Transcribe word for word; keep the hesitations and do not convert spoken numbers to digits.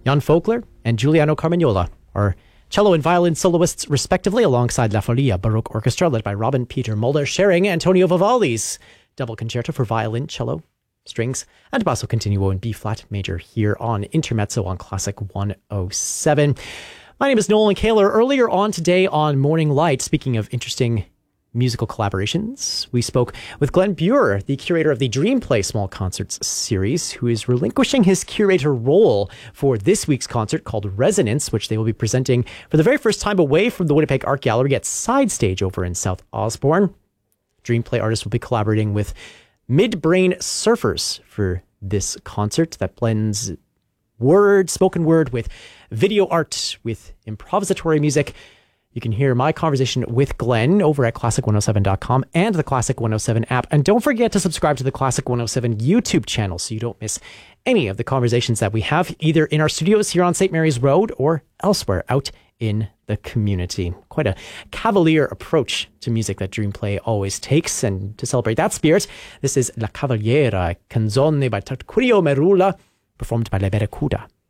Jan Folkler and Giuliano Carmagnola are cello and violin soloists respectively, alongside La Folia Baroque Orchestra led by Robin Peter Mulder, sharing Antonio Vivaldi's double concerto for violin, cello, strings, and basso continuo in B-flat major here on Intermezzo on Classic one oh seven. My name is Nolan Kaler. Earlier on today on Morning Light, speaking of interesting musical collaborations, we spoke with Glenn Buer, the curator of the Dream Play Small Concerts series, who is relinquishing his curator role for this week's concert called Resonance, which they will be presenting for the very first time away from the Winnipeg Art Gallery at Side Stage over in South Osborne. Dream Play artists will be collaborating with Midbrain Surfers for this concert that blends word, spoken word, with video art, with improvisatory music. You can hear my conversation with Glenn over at classic one oh seven dot com and the Classic one oh seven app. And don't forget to subscribe to the Classic one oh seven YouTube channel so you don't miss any of the conversations that we have either in our studios here on Saint Mary's Road or elsewhere out in the community. Quite a cavalier approach to music that Dream Play always takes. And to celebrate that spirit, this is La Cavaliera, canzone by Tarquinio Merula, performed by Le Barracuda.